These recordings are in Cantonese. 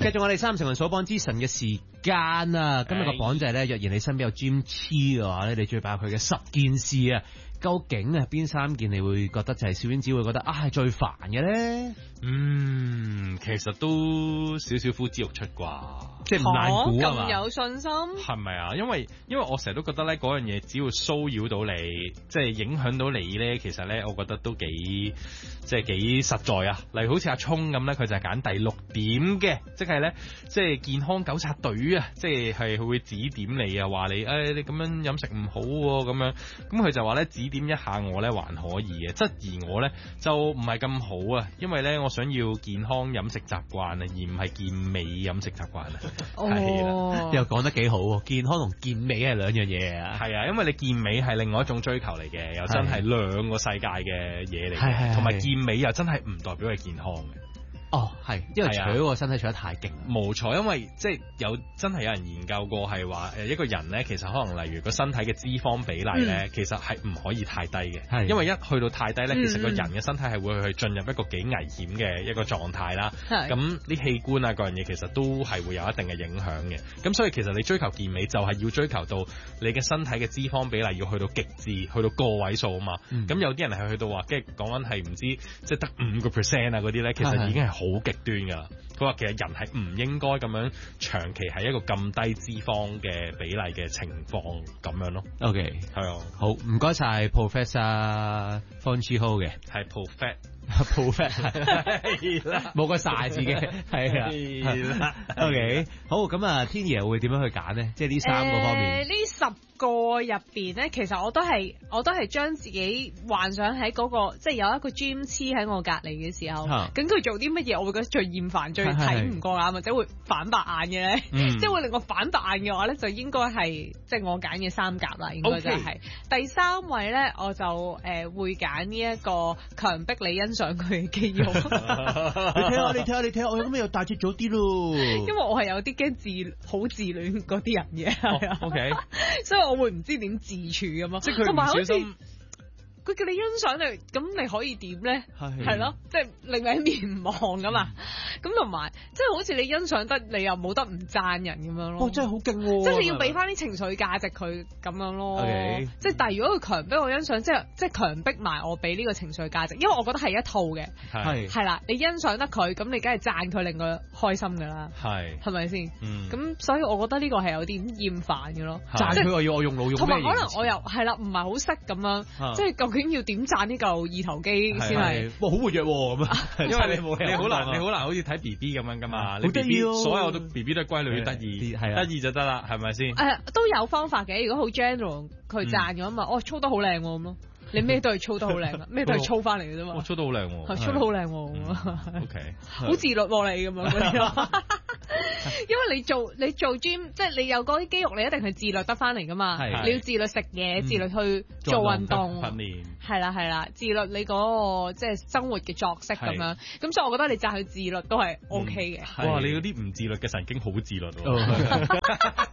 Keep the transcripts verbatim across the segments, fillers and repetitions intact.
繼續我哋三成運數榜之神嘅時間啊！今日個榜就係咧，若然你身邊有 Gym Key 嘅話咧，你最爆佢嘅十件事啊！究竟啊邊三件你會覺得就係小丸子會覺得啊係最煩嘅咧？ 嗯，其實都少少呼之欲出啩， 即係唔難估啊嘛。 咁有信心係咪啊？因為因為我成日都覺得咧嗰樣嘢只要騷擾到你，即係影響到你咧，其實咧我覺得都幾即係幾實在啊。例如好似阿聰咁咧，佢就係揀第六點嘅，即係咧即係健康糾察隊啊，即係係佢會指點你啊，話你誒、哎、你咁樣飲食唔好喎咁樣，咁佢就話咧指點一下我咧還可以嘅，質疑我咧就唔係咁好啊，因為咧我想要健康飲食習慣啊，而唔係健美飲食習慣啊。係啦， 又講得幾好喎，健康同健美係兩樣嘢啊。 係啊，因為你健美係另外一種追求嚟嘅，又真係兩個世界嘅嘢嚟嘅，同埋健美又真係唔代表係健康嘅。 哦，係，因為除個身體除得太勁， 冇錯，因為即係有真係有人研究過係話誒一個人咧，其實可能例如個身體嘅脂肪比例咧，嗯、其實係唔可以太低嘅，係因為一去到太低咧，其實個人嘅身體係會去進入一個幾危險嘅一個狀態啦。咁啲器官啊各樣嘢其實都係會有一定嘅影響嘅。咁所以其實你追求健美就係要追求到你嘅身體嘅脂肪比例要去到極致，去到個位數啊嘛。咁、嗯、有啲人係去到話，即係講緊係唔知即係得五個 percent 啊嗰啲咧，其實已經係好極端㗎啦。佢話其實人係唔應該咁樣長期係一個咁低脂肪嘅比例嘅情況咁樣咯。 OK， 係啊， 好唔該晒 Professor Fong Chi Ho 嘅， 係 Professor Professor 係啦，冇個晒字嘅，係啦，係啦。OK，好咁啊，天爺會點樣去揀呢？即係呢三個方面。 呢、呃、十個入邊咧，其實我都係我都係將自己幻想喺嗰、嗰個，即係有一個 gym 黐喺我隔離嘅時候，咁、啊、佢做啲乜嘢，我會覺得最厭煩、最睇唔過眼或者會反白眼嘅咧，嗯、即係會令我反白眼嘅話咧，就應該係即係我揀嘅三甲啦，應該就係、是 okay. 第三位咧，我就誒、呃、會揀呢一個強迫你欣賞佢嘅肌肉。你睇下，你睇下，你睇下，我有咁又大隻咗啲咯。 因為我係有啲驚自好自戀嗰啲人嘅，係啊、 oh, OK， 所以我會唔知點自處咁嘛， 即係佢唔小心。 佢叫你欣賞你，咁你可以點咧？係咯，即係另外一面唔望噶嘛。咁同埋，即係好似你欣賞得，你又冇得唔讚人咁樣咯。 哇，真係好勁喎！ 即係你要俾翻啲情緒價值佢咁樣咯。 Okay. 即係但係如果佢強迫我欣賞，即係即係強迫埋我俾呢個情緒價值，因為我覺得係一套嘅。係係啦，你欣賞得佢，咁你梗係讚佢，令佢開心噶啦。係係咪先？咁、嗯、所以我覺得呢個係有啲厭煩嘅咯。 讚佢我要我用腦用咩？ 同埋可能我又係啦，唔係好識咁樣，即係究竟要點讚呢嚿二頭肌先係？哇，好活躍咁啊！ 因為你冇你好難，你好難好似睇 B B 咁樣噶嘛。你 B B 所有都 B B 都係歸類於得意，得意就得啦，係咪先？ 誒，都有方法嘅。如果好 general，佢讚咗嘛，哦，操得好靚咁咯。你咩都係操得好靚啊，咩都係操翻嚟嘅啫嘛。 我操得好靚喎， 操得好靚喎。O K，好自律喎你咁樣。因為你做你做 gym， 即係你有嗰啲肌肉，你一定係自律得翻嚟噶嘛。你要自律食嘢，自律去做運動訓練。係啦係啦，自律你嗰個即係生活嘅作息咁樣。咁所以我覺得你讚佢自律都係 O K 嘅。 哇！你嗰啲唔自律嘅神經好自律喎。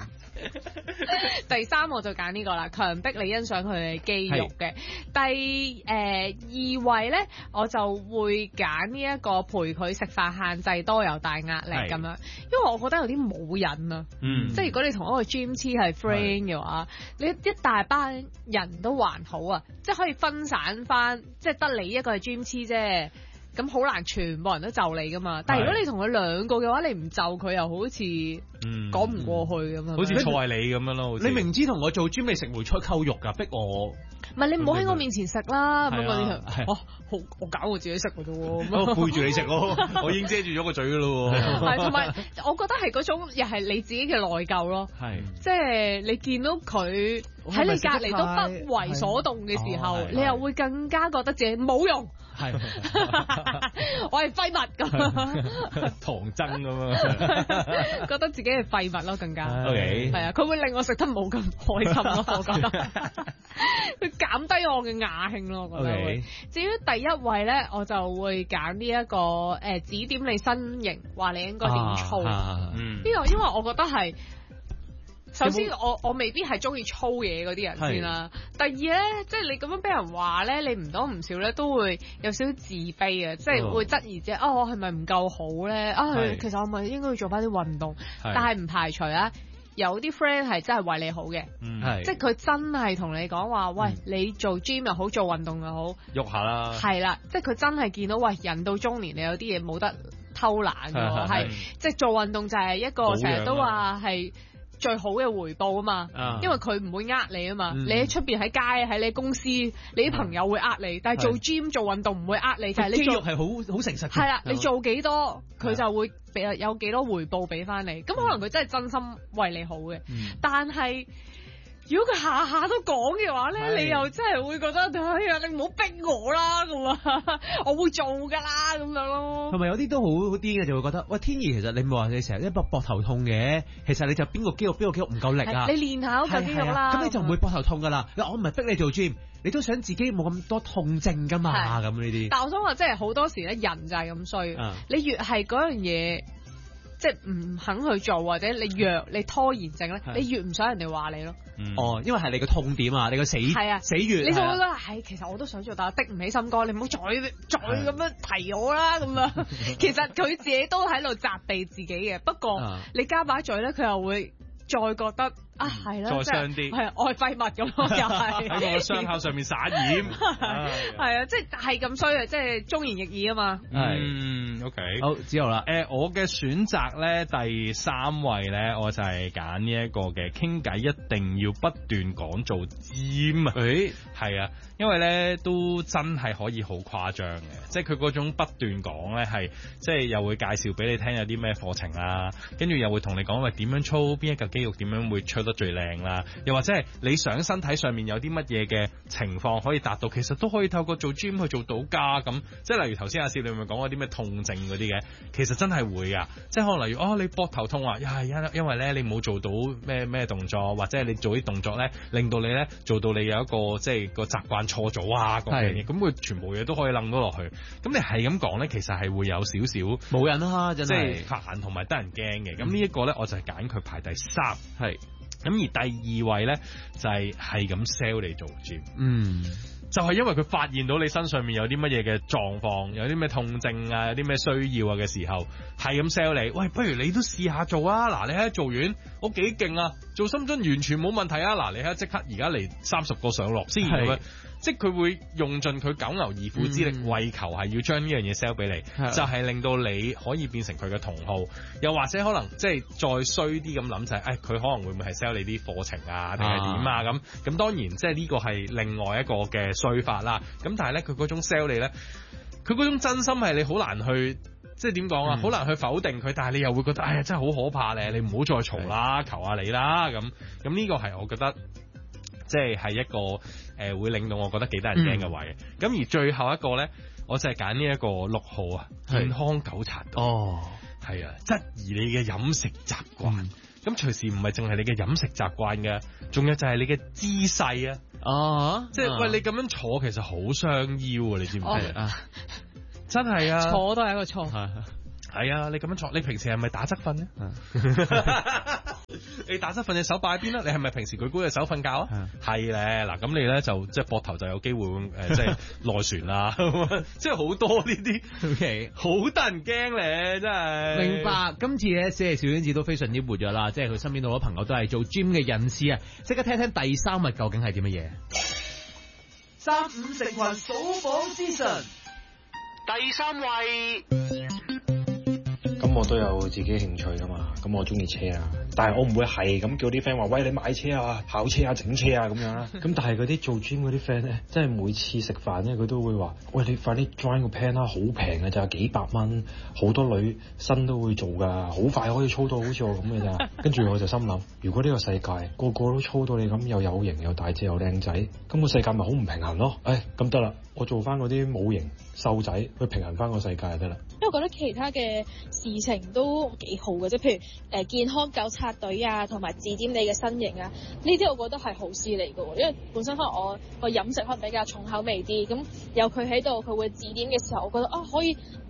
第三我就揀呢個啦，強迫你欣賞佢嘅肌肉嘅。第誒、呃、二位咧，我就會揀呢一個陪佢食飯，限制多又大壓力咁樣，因為我覺得有啲冇癮啊。嗯，即係如果你同一個 gym 黐係 friend 嘅話，你一大班人都還好啊，即係可以分散翻，即係得你一個係 gym 黐啫。咁好難全部人都就你噶嘛，但係如果你同佢兩個嘅話，你唔就佢又好似講唔過去咁樣、嗯嗯， 好似錯係你咁樣咯。 你明知同我做 gym 你食梅菜扣肉噶，逼我。 唔係你唔好喺我面前食啦，咁嗰啲哦，好我搞我自己食嘅啫喎， 我背住你食咯，我已經遮住咗個嘴噶咯。 係同埋，我覺得係嗰種又係你自己嘅內疚咯。係，即係你見到佢喺你隔離都不為所動嘅時候，你又會更加覺得自己冇用。係，我係廢物咁， 唐僧咁啊， 覺得自己係廢物咯，更加。 OK， 係啊，佢會令我食得冇咁開心咯，我覺得。佢減低我嘅雅興咯，我覺得會。Okay. 至於第一位咧，我就會揀呢一個誒、呃、指點你身形，話你應該點操。呢個、啊啊嗯、因為我覺得係首先我我未必係中意粗嘢嗰啲人先啦。第二咧，即係你咁樣俾人話咧，你唔多唔少咧都會有少少自卑啊，即係會質疑啫。啊，我係咪唔夠好咧？啊，其實我咪應該要做翻啲運動，但係唔排除啊。有啲 friend 係真係為你好嘅， 嗯、 即係佢真係同你講話，喂，嗯、你做 gym 又好，做運動又好， 喐下啦。係啦，即係佢真係見到，喂，人到中年你有啲嘢冇得偷懶嘅，係即係做運動就係一個成日都話係最好嘅回報啊嘛，啊因為佢唔會呃你啊嘛，嗯、你喺出邊喺街喺你公司，你啲朋友會呃你，嗯、但係做 gym 做運動唔會呃你，就係、是、你做肌肉係好好誠實嘅。 係啦，你做幾多佢就會俾有幾多回報俾翻你，咁可能佢真係真心為你好嘅，嗯、但係。如果佢下下都講嘅話咧，是你又真係會覺得，哎呀，你唔好逼我啦咁啊，我會做㗎啦咁樣咯。 同埋有啲都好好啲嘅，就會覺得，喂，天怡其實你唔係話你成日一膊膊頭痛嘅，其實你就邊個肌肉邊個肌肉唔夠力啊？ 你練下嗰嚿肌肉啦。咁你就唔會膊頭痛㗎啦。我唔係逼你做 gym，你都想自己冇咁多痛症㗎嘛？咁呢啲。但我想話，即係好多時咧，人就係咁衰。嗯、你越係嗰樣嘢。即係唔肯去做，或者你弱你拖延症咧，你越唔想人哋話你咯。 哦，因為係你個痛點啊，你個死係啊死穴。你就會覺得係其實我都想做，但係逼唔起心肝，你唔好再再咁樣提我啦咁樣。其實佢自己都喺度責備自己嘅，不過你加把嘴咧，佢又會再覺得啊係啦， 再傷啲， 係愛廢物咁咯，又係喺個傷口上面撒鹽。 係啊，即係係咁衰啊，即係忠言逆耳啊嘛。 係，OK， 好之後啦。 誒，我嘅選擇咧第三位咧，我就係揀呢一個嘅傾偈一定要不斷講做尖啊。誒，係啊，因為咧都真係可以好誇張嘅，即係佢嗰種不斷講咧係，即係又會介紹俾你聽有啲咩課程啊，跟住又會同你講喂點樣操邊一嚿肌肉點樣會操得最靚啦，又或者係你想身體上面有啲乜嘢嘅情況可以達到，其實都可以透過做 gym 去做到㗎。咁即係例如頭先阿少你咪講嗰啲咩痛症嗰啲嘅，其實真係會啊，即係可能例如哦你膊頭痛啊，呀因因為咧你冇做到咩咩動作，或者係你做啲動作咧令到你咧做到你有一個即係個習慣錯咗啊嗰樣嘢，咁佢全部嘢都可以諗到落去。咁你係咁講咧，其實係會有少少冇人啊，真係即係煩同埋得人驚嘅。咁、嗯、呢一個咧，我就係揀佢排第三， 係咁而第二位咧就係係咁 sell 你做 gym， 嗯， 就係因為佢發現到你身上面有啲乜嘢嘅狀況，有啲咩痛症啊，有啲咩需要啊嘅時候，係咁 sell 你，喂，不如你都試下做啊！嗱，你睇下做完，我幾勁啊！做深蹲完全冇問題啊！嗱，你睇下即刻而家嚟三十個上落先咁樣。即係佢會用盡佢九牛二虎之力，為、嗯、求係要將呢樣嘢 sell 俾你，的就係令到你可以變成佢嘅同好，又或者可能即係再衰啲咁諗就係、是，誒、哎、佢可能會唔會係 sell 你啲課程啊，定係點啊咁？咁當然即係呢個係另外一個嘅衰法啦。咁但係咧，佢嗰種 sell 你咧，佢嗰種真心係你好難去，即係點講啊？好、嗯、難去否定佢，但係你又會覺得，哎呀，真係好可怕咧！你唔好再嘈啦，求下你啦咁。咁呢個係我覺得。即係係一個誒、呃、會令到我覺得幾得人驚嘅位，咁、嗯、而最後一個咧，我就係揀呢一個六號啊，健康糾察隊。哦，係啊，質疑你嘅飲食習慣。咁、嗯、隨時唔係淨係你嘅飲食習慣嘅，仲有就係你嘅姿勢啊。哦，即係、啊、喂，你咁樣坐其實好傷腰啊，你知唔知、哦、啊？真係啊， 坐都係一個錯。 係啊，你咁樣坐，你平時係咪打側瞓咧？你打側瞓隻手擺喺邊啦？你係咪平時舉高隻手瞓覺啊？係咧，嗱咁你咧就即係膊頭就有機會誒、呃，即係內旋啦，即係好多呢啲，OK，好得人驚咧，真係。 明白。今次咧，四小丸子都非常之活躍啦，即係佢身邊好多朋友都係做 gym 嘅人士啊！即刻聽聽第三位究竟係點乜嘢？ 三五成群數榜資訊，第三位。 咁我都有自己興趣噶嘛，咁我中意車啊，但係我唔會係咁叫啲 friend 話，喂，你買車啊、跑車啊、整車啊咁樣啦。咁但係嗰啲做 gym 嗰啲 friend 咧，真係每次食飯咧，佢都會話，喂，你快啲 join 個 plan 啦，好平嘅咋，幾百蚊，好多女生都會做噶，好快可以操到好似我咁嘅咋。跟住我就心諗，如果呢個世界個個都操到你咁，又有型又大隻又靚仔，咁個世界咪好唔平衡咯？誒，咁得啦，我做翻嗰啲冇型瘦仔去平衡翻個世界就得啦。 因為我覺得其他嘅事情都幾好嘅，即係譬如誒、呃、健康糾察隊啊，同埋指點你嘅身形啊，呢啲我覺得係好事嚟嘅。因為本身可能我個飲食可能比較重口味啲，咁有佢喺度，佢會指點嘅時候，我覺得啊可以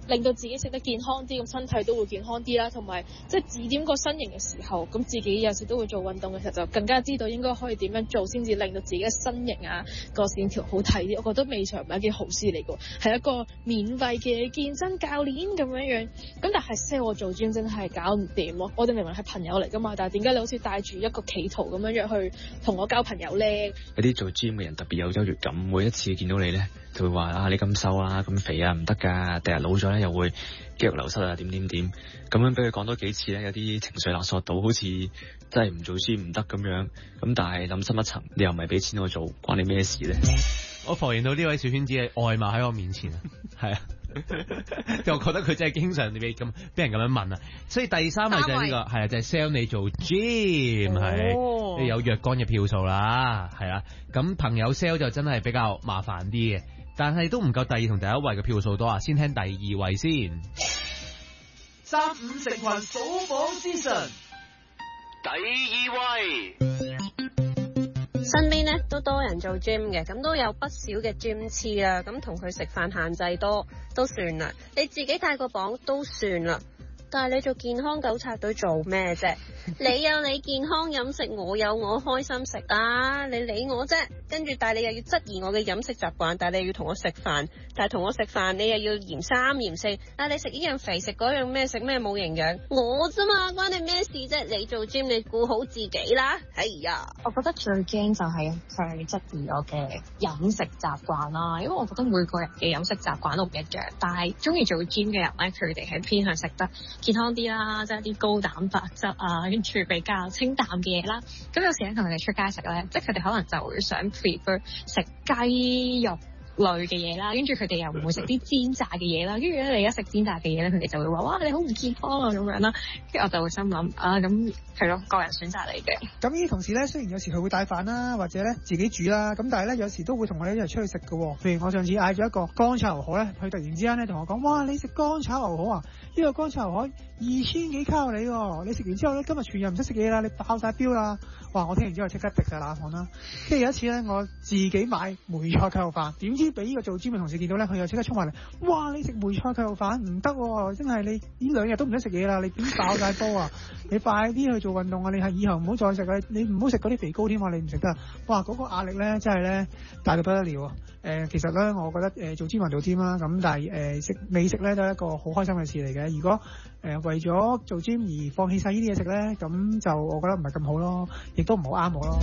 令到自己食得健康啲，咁身體都會健康啲啦。同埋即係指點個身形嘅時候，咁自己有時都會做運動嘅時候，就更加知道應該可以點樣做先至令到自己嘅身形啊個線條好睇啲。我覺得未嘗唔係一件好事嚟㗎，係一個免費嘅健身教練咁樣樣。咁但係 sell 我做 gym 真係搞唔掂咯。我哋明明係朋友嚟㗎嘛，但係點解你好似帶住一個企圖咁樣樣去同我交朋友咧？ 有啲做 gym 嘅人特別有優越感，每一次見到你咧，就會話啊你咁瘦啊咁肥啊唔得㗎，第日老咗咧又會肌肉流失啊點點點，咁樣俾佢講多幾次咧，有啲情緒勒索到，好似真係唔做 gym 唔得咁樣。咁但係諗深一層，你又唔係俾錢我做，關你咩事咧？ 我發現到呢位小圈子嘅外貌喺我面前啊，係啊，就覺得佢真係經常俾咁俾人咁樣問啊。所以第三位就係呢、這個係啊，就係、是、sell 你做 gym 係、哦，你有若干嘅票數啦，係啊。咁朋友 sell 就真係比較麻煩啲嘅，但係都唔夠第二同第一位嘅票數多啊。先聽第二位先。 三五成群數榜之神，第二位。 身邊咧都多人做 gym 嘅，咁都有不少嘅 gym 痴啦，咁同佢食飯限制多都算啦，你自己帶個榜都算啦，但係你做健康糾察隊做咩啫？你有你健康飲食，我有我開心食啊！你理我啫？跟住但係你又要質疑我嘅飲食習慣，但係你又要同我食飯，但係同我食飯你又要嫌三嫌四，但係你食呢樣肥食嗰樣咩食咩冇營養，我啫嘛，關你咩事啫？你做 gym 你顧好自己啦。哎呀， 我覺得最驚就係佢質疑我嘅飲食習慣啦，因為我覺得每個人嘅飲食習慣都唔一樣，但係中意做 gym 嘅人咧，佢哋係偏向食得健康啲啦，即係啲高蛋白質啊，跟住比較清淡嘅嘢啦。咁有時咧同佢哋出街食咧，即係佢哋可能就會想 prefer 食雞肉類嘅嘢啦，跟住佢哋又唔會食啲煎炸嘅嘢啦，跟住咧你一食煎炸嘅嘢咧，佢哋就會話哇你好唔健康啊咁樣啦，跟住我就會心諗啊咁係咯，個人選擇嚟嘅。 咁呢啲同事咧，雖然有時佢會帶飯啦，或者咧自己煮啦，咁但係咧有時都會同我哋一齊出去食嘅。譬如我上次嗌咗一個乾炒牛河咧，佢突然之間咧同我講，哇你食乾炒牛河啊？呢、這個乾炒牛河二千幾卡路里喎，你食完之後咧今日全日唔使食嘢啦，你爆晒標啦！哇！我聽完之後即刻滴晒冷汗啦。跟住有一次咧，我自己買梅菜扣肉飯，點知俾呢個做 gym 嘅同事見到咧，佢又即刻衝埋嚟，哇！你食梅菜扣肉飯唔得喎，真係你呢兩日都唔使食嘢啦，你點爆晒煲啊？你快啲去做運動啊！你係以後唔好再食啊！你唔好食嗰啲肥膏添啊！你唔食得。哇！嗰、那個壓力咧真係咧大到不得了啊！誒、呃，其實咧我覺得誒、呃、做 gym 還做 gym 啦，咁但係誒食美食咧都係一個好開心嘅事嚟嘅。如果誒、呃、為咗做 gym 而放棄晒呢啲嘢食咧，咁就我覺得唔係咁好咯，亦都唔好啱我咯。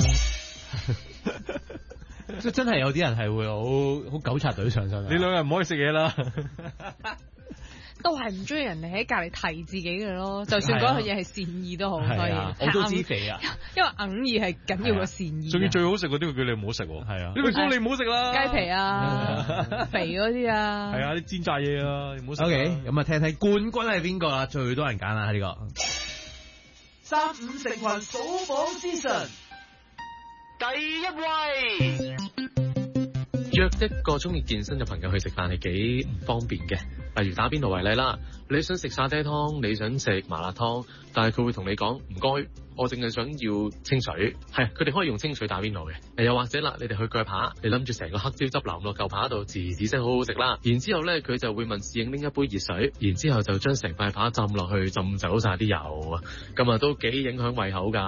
即真係有啲人係會好好糾察隊上身。 你兩日唔可以食嘢啦。 都係唔中意人哋喺隔離提自己嘅咯，就算嗰樣嘢係善意都好，可以。 我都知肥啊， 因為硬意係緊要過善意。 仲要最好食嗰啲，佢叫你唔好食喎。係啊，你咪講你唔好食啦。 雞皮啊，肥嗰啲啊。 係啊，啲煎炸嘢啊，你唔好食。 O K，咁啊，聽聽冠軍係邊個啊？最多人揀啊呢個。 三五成群數榜之神，第一位。 約一個中意健身嘅朋友去食飯係幾唔方便嘅，例如打邊爐為例啦，你想食沙爹湯，你想食麻辣湯，但係佢會同你講唔該，我淨係想要清水，係佢哋可以用清水打邊爐嘅。又或者啦，你哋去鋸扒，你諗住成個黑椒汁淋落嚿扒度，滋滋聲好好食啦，然之後咧佢就會問侍應拎一杯熱水，然之後就將成塊扒浸落去，浸走晒啲油，咁啊都幾影響胃口㗎。